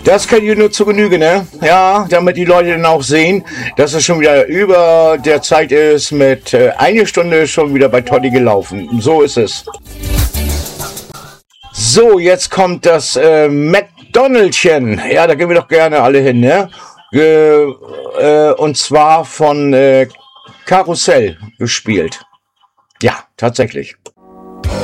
Das kann ich nur zu Genüge, ne? Ja, damit die Leute dann auch sehen, dass es schon wieder über der Zeit ist mit eine Stunde schon wieder bei Toddy gelaufen. So ist es. So, jetzt kommt das McDonaldchen. Ja, da gehen wir doch gerne alle hin, ne? Und zwar von Karussell gespielt. Ja, tatsächlich.